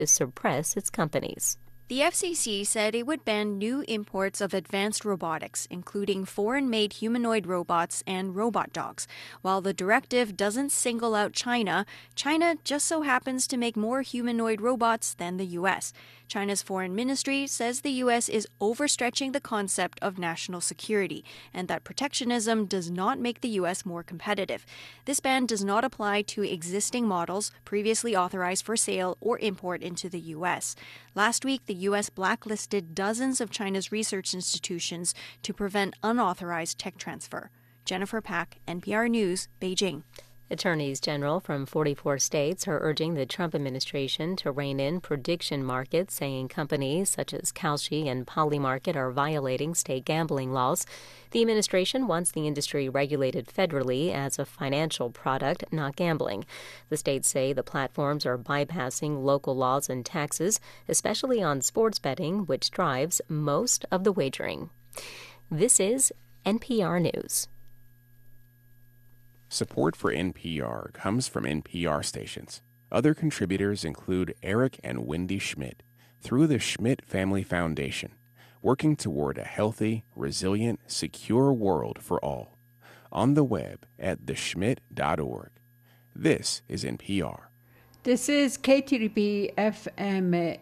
to suppress its companies. The FCC said it would ban new imports of advanced robotics, including foreign-made humanoid robots and robot dogs. While the directive doesn't single out China, China just so happens to make more humanoid robots than the U.S. China's foreign ministry says the U.S. is overstretching the concept of national security and that protectionism does not make the U.S. more competitive. This ban does not apply to existing models previously authorized for sale or import into the U.S. Last week, the U.S. blacklisted dozens of China's research institutions to prevent unauthorized tech transfer. Jennifer Pack, NPR News, Beijing. Attorneys general from 44 states are urging the Trump administration to rein in prediction markets, saying companies such as Kalshi and Polymarket are violating state gambling laws. The administration wants the industry regulated federally as a financial product, not gambling. The states say the platforms are bypassing local laws and taxes, especially on sports betting, which drives most of the wagering. This is NPR News. Support for NPR comes from NPR stations. Other contributors include Eric and Wendy Schmidt through the Schmidt Family Foundation, working toward a healthy, resilient, secure world for all. On the web at theschmidt.org. This is NPR. This is KTRB FM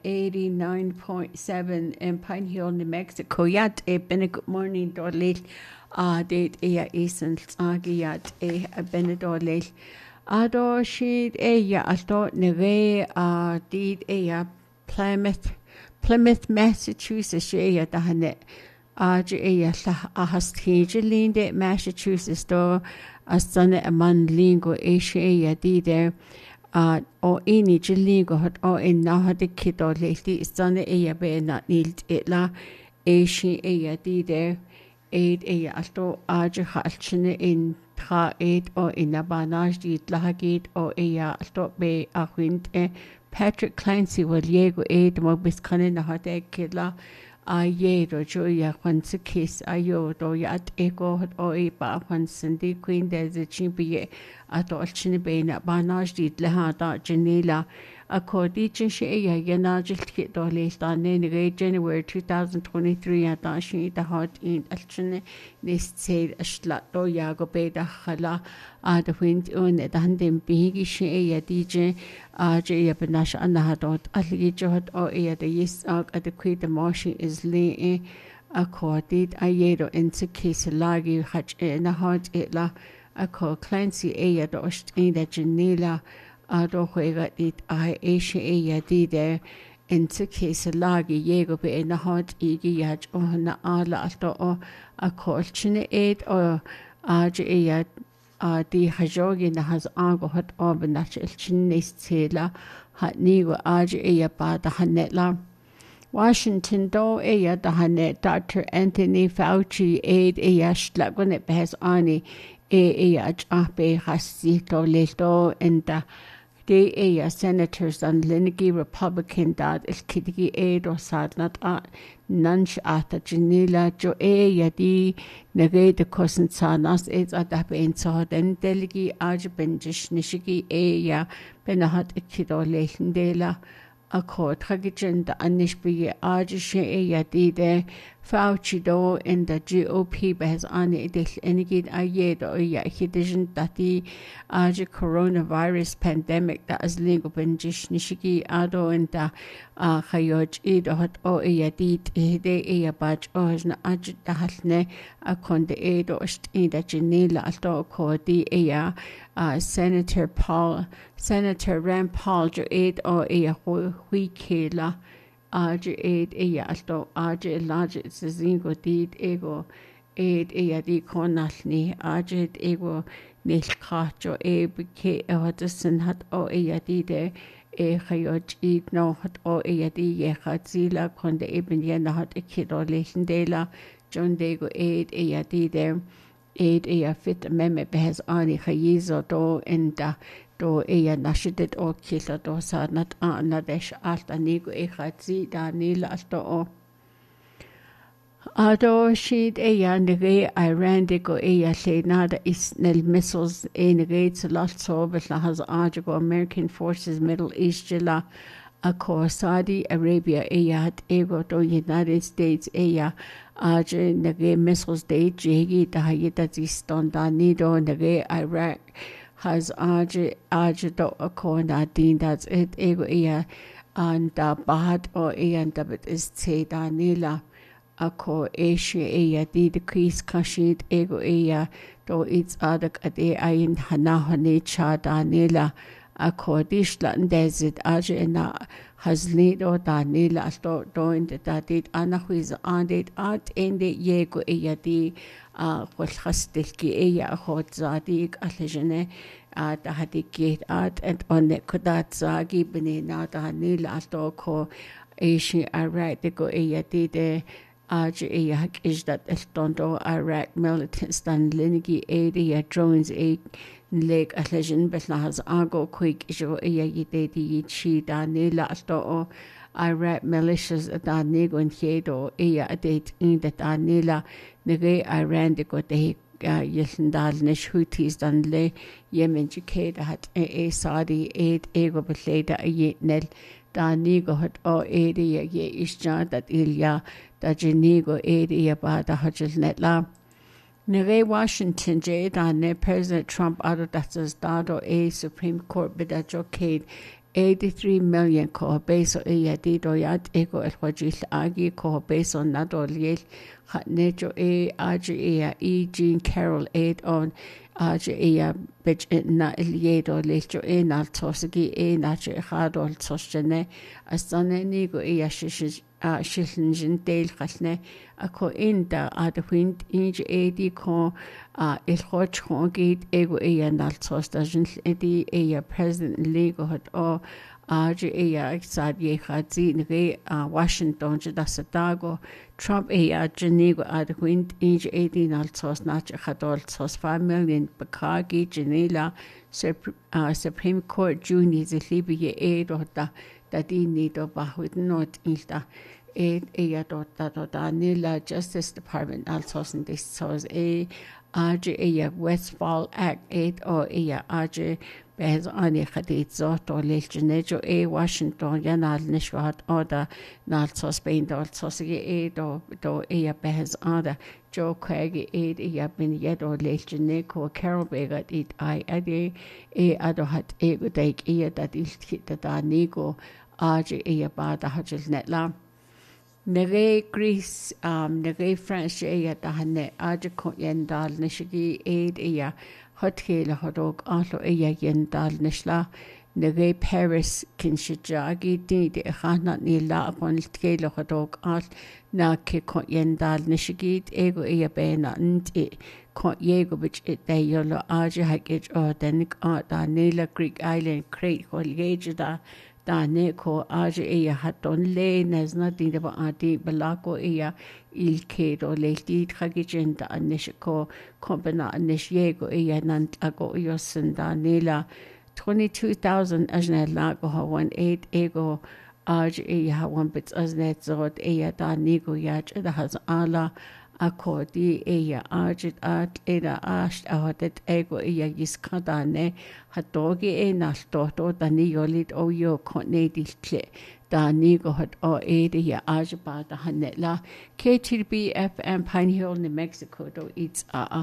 89.7 in Pine Hill, New Mexico. Yat a good morning, Dorlil. Date a Eastern Agiat a Benedorlil. Ado sheet a alto neve did a Plymouth, Massachusetts a dahane. A hastigely Massachusetts door a son a man lingo a did there. O any lingo hot or in now the kid or lately son a be not need it la a she a did there. Aid a alto age halchine in tra aid or in a banage dit lahagit or a alto be a wind Patrick Clancy will yego aid mobis canin a hot egg killer a yed or joya once a kiss a yod or yat echo or a bar once and the queen there's a chimpy at all chinibane a banage dit lahada janela. According to Shea Yanajil Kit Dolistan in January 2023 at Dashi the Hot in Alchine Nist said a slatto Yago Beda Hala the wind on at Handin Bigi Shea DJ Jay Benash and the Hadot Alleged or a the Yes at the Quid the Marshi is lay accorded a yedo into case lagi hatch in a hot itla a call Clancy a dost in the Janela. Ado juega dit a Asia ella dide into case lagi yego be in the hot igi yaj na ala alto o a colchine aid or aj ella di hajogi na has ango hot obenach elchinis tela hat nigo aj ella ba the hanetla. Washington do ella the hanet Dr. Anthony Fauci aid ella shlagonet behas ani ella abe hasito leto and the They senators and Lenigi Republican dad is Kitty aid or sad not nunch at the Janila Jo di negate the cousin sanas aids at the pain so then delegi Arjabendish Nishigi Benahat Ikido Latindela a court Hagijan the Anishbi Arjishe dide Fauci do in the GOP behas ani idil enigid ayed or hidijin dati coronavirus pandemic that as lingo benjish nishigi ado and the hayoj id hot o did de batch or na ajit dahalne a conde ed or in the janila alto ko di Senator Rand Paul jo ed or huikela Aje aid alto aje large zingo did ego aid di conalni aje ego nil cacho bk Watson hat o dide hayoj id no hat o di hatzila conde eben yena hat a kid or dela John Dego aid dide aid Fifth Amendment behas ani hayizo do and do nashidit o kila do sa nat nadesh alta nigo hatzi da nil alto o ado shid nige Iran digo se nada is nel missiles nige lot so but has ajago American forces Middle East jila ako Saudi Arabia hat ego to United States aje nage missiles de jegi tahayita ziston da nido nage Iraq has aje do ako na din that's it ego and bahat o and dabit is te da nila ako Asia di decrease kashid ego do it's adak ade ayin hanahane cha da nila ako dishlan desert aje na haslido da nila do in the datit anahuiz andit at ende yego di khastil ki khot zadik alejene da hadikit at and on the kodat zagi benina da nila to ko Asia Iraq de go di de aje hak is that estondo Iraq militants dan linigi drones Lake Atlajan Betlas Argo Quick Jo Yidedi Chi Danila Asto Iraq militias Danego and Hedo a date in the Danila Nege Iran de Gote Yesendal Nish Houthis dan Le Yemen Jikeda hat Saudi aid ego betleda a yet nel Danigo hat o area ye isja that Ilya da Jenigo area bada hajil netla. Nere Washington ne President Trump adotatas dado Supreme Court bidajokade 83 million ko beso dido yat ego el wajil agi ko beso nado liel nejo aji Jean Carroll aid on aji bich na iliedo lejo na tosigi nacho hado tosjene asane nigo shish shilnjin del khalne ako inda adwind inj ko il khoch khogit ego nal tostajin edi president lego hat o exad ye khadzi nge Washington jadasatago Trump jenigo adwind inj nal tos nach khadol tos 5 million bakagi genela Supreme Court junior zlibi dota Dadini do bahut not ilta dota nila Justice Department also in this source Westfall Act 8 or AJ bez ani khadit zot or legenejo Washington yanal nishvat order not so Spain do do bez order Joe Craig bin yet or legeneko Carol Begat it ade adohat godaik that is hit that nigo bada hajil netla Nere Greece nere France tahane ko yendal nishigi hotkele hodog alo yendal nishla nere Paris kinshijagi di khana ni la upon tkele hodog al na ke ko yendal nishigi ego bena nti ko yego bich de yolo hakich o denik da nila Greek island Crete holgejda Dane ko aje haton le nezna dinde ba ati balako il kedo le dit khagijenta anishko kompana anishego nant ago yosinda nela 22,000 ajna lago ha 18 ego aje ha one bits aznet zot da nigo yach da has ala akodi ajit at asht ahotet ego yiskadane hatogi nalto dani yolit o yo konediltle dani go hat o ajba da hanetla KTB FM Pine Hill New Mexico do it's I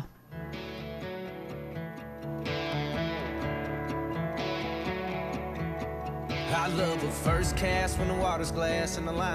love a first cast when the water's glass and the line